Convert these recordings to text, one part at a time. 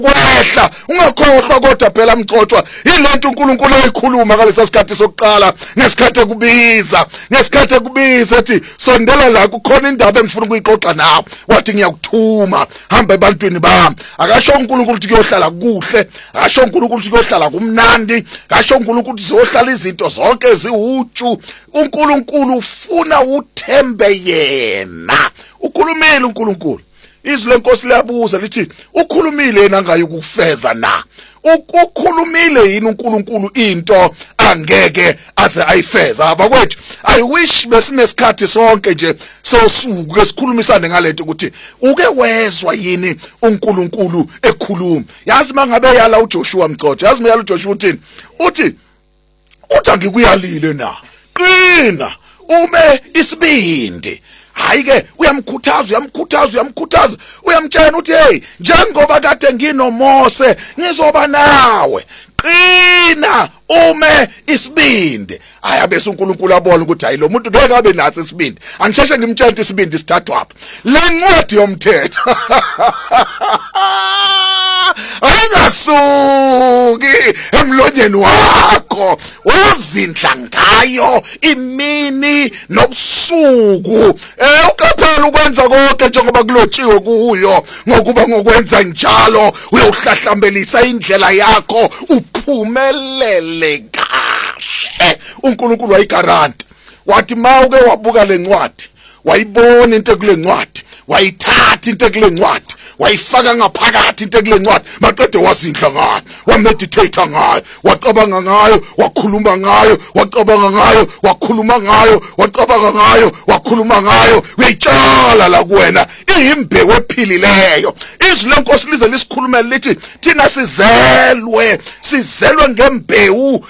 kwehla ungakhohlwa kodwa phela mxoxwa ilento uNkulunkulu ayikhuluma ngalesa sikhathi sokuqala ngesikhathi kubiza ethi sondela la kukhona indaba engifuna ukuyixoxa nawe wathi ngiyakuthuma hamba ebantwini bami akasho uNkulunkulu ukuthi kuyohlala kuhle akasho uNkulunkulu ukuthi kuyohlala kumnandi akasho uNkulunkulu ukuthi zohlala izinto zonke ezihutshu uNkulunkulu ufuna uthembe yena ukhulumile uNkulunkulu izwi lenkosi liyabuza lithi ukhulumile yena ngayo ukufeza na ukukhulumile yini uNkulunkulu into angeke aze ayifeza abakwethu I wish besinesikhathi sonke nje sosuku esikhulumisane ngalento ukuthi uke wezwa yini uNkulunkulu ekhuluma yazi mangabe yala uJoshua mgcotsho yazi mayala uJoshua uthi angikuyalile na qina ume isibindi hayi ke uyamkhuthaza uyamtshela uthi hey njengoba kade nginoMose ngizoba nawe qina ume isibindi ayabe uNkulunkulu abona ukuthi hayi lo muntu ngeke abe nathi isibindi angisheshe ngimtshela ukuthi isibindi sithathwa apha lencwadi yomthetho ayingasuki emlonyeni wakho uzindla ngayo imini nobusuku ukaphela ukwenza konke njengoba kulotshiwe kuyo ngokuba ngokwenza njalo uyohlahlambelisa indlela yakho uphumelele kahle uNkulunkulu wayigaranta wathi mawuke wabuka lencwadi wayibona into kulencwadi wayithatha into kulencwadi wayifaka ngaphakathi into kulencwadi maqede wazindla ngayo wameditate ngayo wacabanga ngayo wakhuluma ngayo wacabanga ngayo wakhuluma ngayo wacabanga ngayo wakhuluma ngayo uyayitshala la kuwena ihimbewu ephilileyo izwi lenkosi lize lisikhulumela lithi thina sizelwe ngembewu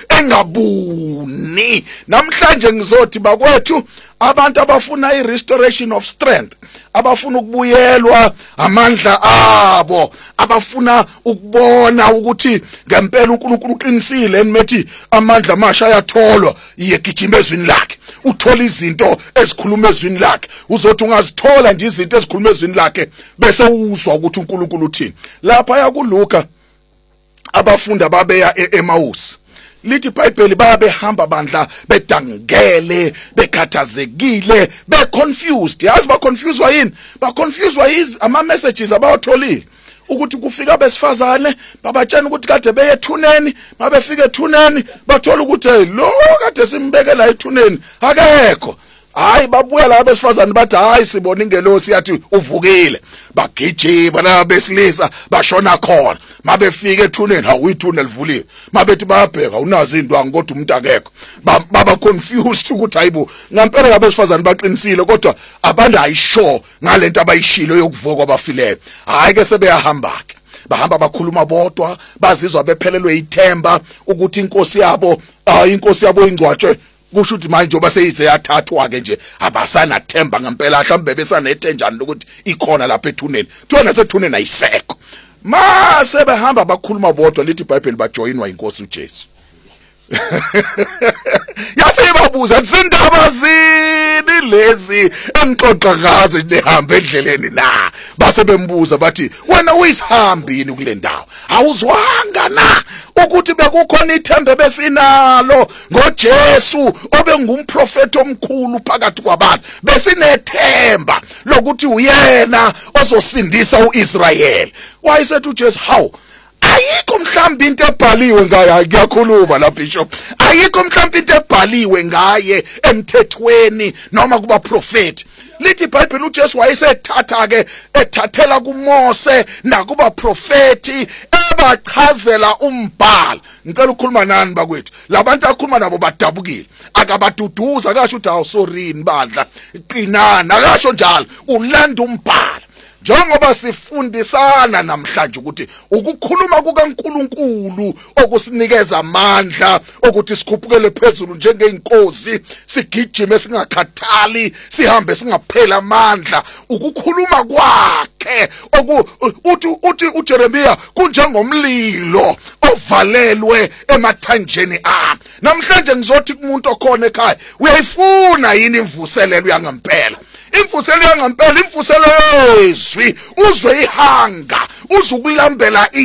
engabuni namhlanje ngizothi bakwethu abantu abafuna i-restoration of strength abafuna ukubuyelwa amandla abo abafuna ukubona ukuthi ngempela uNkulunkulu uqinisile enimethi amandla amasha ayatholwa iyegijima ezwini lakhe uthola izinto ezikhuluma ezwini lakhe uzothi ungazithola nje izinto ezikhuluma ezwini lakhe bese uzwa ukuthi uNkulunkulu uthini lapha yakuLuka abafunda babeya eMawusi lithi iBhayibheli bayabehamba bandla bedangele bekhathazekile beconfused yazi baconfusedwa yini baconfusedwa ama messages abawatholile ukuthi kufika besifazane babatshena ukuthi kade beye ethuneni mabefika ethuneni bathola ukuthi lo kade simbekela ethuneni akekho hayi babuya la besifazane bathi hayi sibona ingelosi yathi uvukile bagijima la besilisa bashona khona mabefika ethuneni awuyithune livuliwe mabethi bayabheka unazi indwangu kodwa umuntu akekho baba confused ukuthi hayibo ngempela labesifazane baqinisile kodwa abantu ayisho ngalento abayishilo yokuvuka abafileyo hayi ke sebeyahamba ke bahamba bakhuluma bodwa bazizwa bephelelwe ithemba ukuthi inkosi yabo ingcwatshwe kusho ukuthi manje njoba seyize yathathwa ke nje abasanathemba ngempela mhlambe besanethenjani ukuthi ikhona lapha ethuneni kuthiwa nasethuneni ayisekho mase behamba bakhuluma bodwa lithi iBhayibheli bajoyinwa inkosi uJesu yasebabuza zindaba zini lezi emxoxa ngazo nehamba endleleni na base bembuza bathi wena uyisihambini kule ndawo awuzwanga na ukuthi bekukhona ithembe besinalo ngoJesu obengumprofeti omkhulu phakathi kwabantu besinethemba lokuthi uyena ozosindisa uIsrayeli wayesethi uJesu how ayikho mhlawumbe into ebhaliwe ngaye ngiyakhuluma la bishop ayikho mhlawumbe into ebhaliwe ngaye emthethweni noma kuba prophet lithi iBhayibheli uJesu wayesethatha ke ethathela kuMose nakuba profeti ebachazela umbhalo ngicela ukukhuluma nani bakwethu labantu akhuluma nabo badabukile akabaduduza akasho ukuthi awu sorry bandla qinana akasho njalo ulanda umbhalo njengoba sifundisana namhlanje ukuthi ukukhuluma kukaNkulunkulu okusinikeza amandla ukuthi sikhuphukele phezulu njengeinkosi sigijime singakhathali sihambe singaphela amandla ukukhuluma kwakhe uthi uJeremiya kunjengomlilo ovalelwe emathanjeni ami namhlanje ngizothi kumuntu okhona ekhaya uyayifuna yini imvuselelo yangempela imvuselelo yangempela imvuselelo yezwi uzwe ihanga uzukulambela